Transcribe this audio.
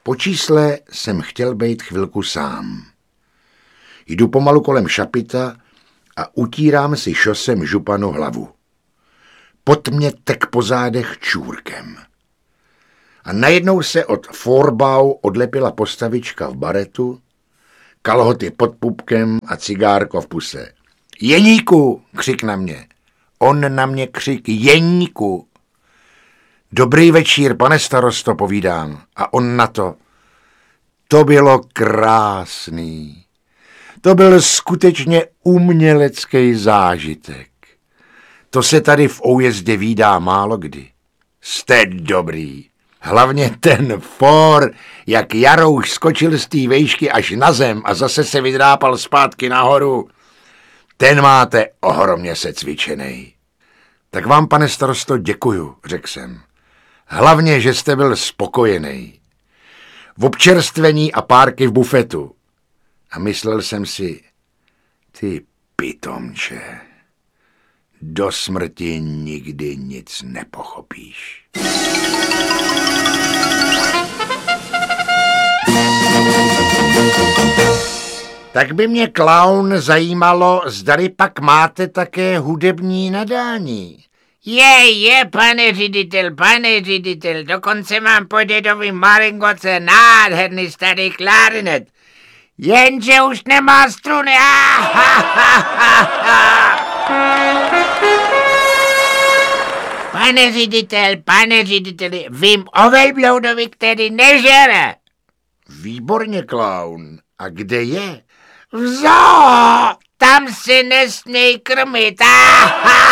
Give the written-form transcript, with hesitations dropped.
Po čísle jsem chtěl být chvilku sám. Jdu pomalu kolem šapita a utírám si šosem županu hlavu. Pot mě tek po zádech čůrkem. A najednou se od forbau odlepila postavička v baretu, kalhoty pod pupkem a cigárko v puse. Jeníku, křik na mě. On na mě křik, Jeníku. Dobrý večír, pane starosto, povídám. A on na to. To bylo krásný. To byl skutečně umělecký zážitek. To se tady v Oujezdě vídá málo kdy. Jste dobrý. Hlavně ten for, jak Jarouš skočil z té vejšky až na zem a zase se vydrápal zpátky nahoru. Ten máte ohromně secvičenej. Tak vám, pane starosto, děkuju, řekl jsem. Hlavně, že jste byl spokojený. V občerstvení a párky v bufetu. A myslel jsem si, ty pitomče, do smrti nikdy nic nepochopíš. Tak by mě, klaun, zajímalo, zdali pak máte také hudební nadání. Je, pane ředitel, dokonce mám po dědovi maringoce nádherný starý klarinet. Jenže už nemá struny. Pane řediteli, vím o velbloudovi, který nežere. Výborně, klaun. A kde je? V zoo, tam si nesměj krmit.